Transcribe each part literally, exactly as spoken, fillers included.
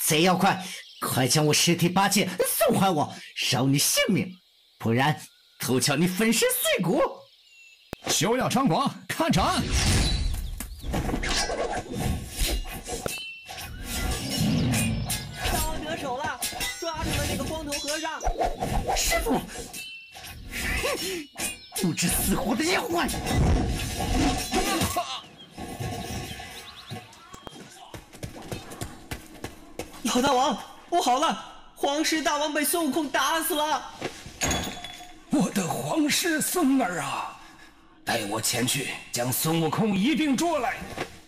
贼妖怪，快将我尸体八戒送还我，饶你性命，不然都叫你粉身碎骨！ 休要猖狂，看斩！ 大王得手了，抓住了那个光头和尚！ 师傅，不知死活的妖怪！ 姚大王，不好了！黄狮大王被孙悟空打死了！ 我的黄狮孙儿啊，带我前去将孙悟空一并捉来。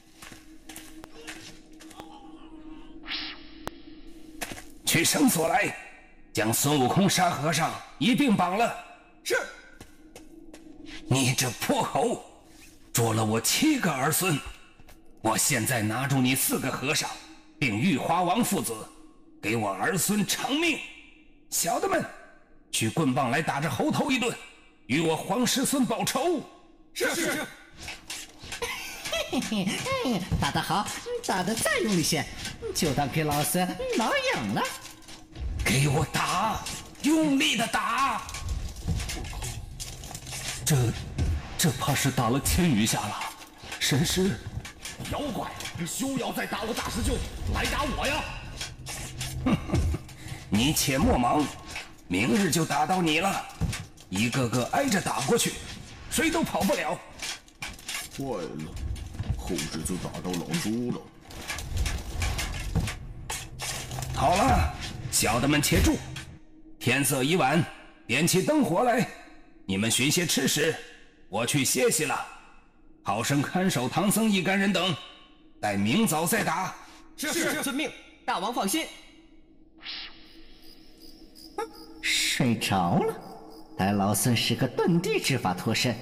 去绳索来，将孙悟空沙和尚一并绑了。 是。 你这泼猴，捉了我七个儿孙，我现在拿住你四个和尚，并玉华王父子，给我儿孙偿命。小的们，去棍棒来打着猴头一顿，与我黄狮孙报仇。 是是是。 嘿嘿嘿，打得好，打得再用力些，就当给老孙挠痒了。 给我打，用力的打！这，这怕是打了千余下了。神师， 妖怪，你休要再打我大师兄，来打我呀！ 你且莫忙，明日就打到你了，一个个挨着打过去，谁都跑不了。 坏了，后日就打到老猪了。 好了，小的们且住，天色已晚，点起灯火来，你们寻些吃食，我去歇息了，好生看守唐僧一干人等，待明早再打。 是是，遵命，大王放心。 睡着了，待老孙使个遁地之法脱身。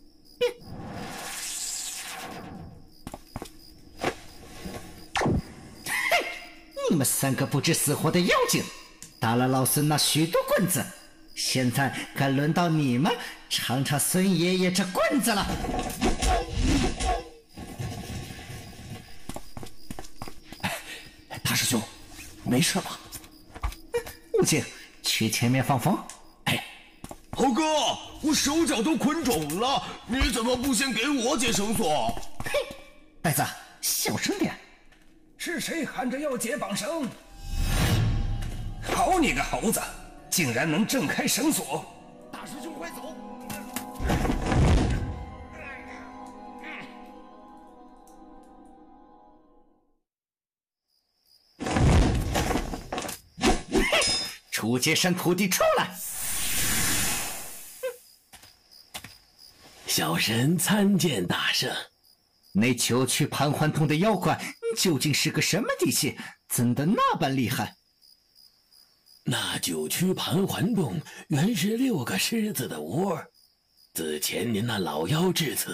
嘿，你们三个不知死活的妖精，打了老孙那许多棍子，现在该轮到你们尝尝孙爷爷这棍子了。 大师兄，没事吧？ 悟净，去前面放风。 哎， 猴哥，我手脚都捆肿了，你怎么不先给我解绳索？ 嘿，呆子，小声点。 是谁喊着要解绑绳？好你个猴子，竟然能挣开绳索！ 大师兄快走！ 出阶山徒弟出来！ 小神参见大圣。 那九曲盘桓洞的妖怪究竟是个什么底气？怎的那般厉害？ 那九曲盘桓洞原是六个狮子的窝，自前年那老妖至此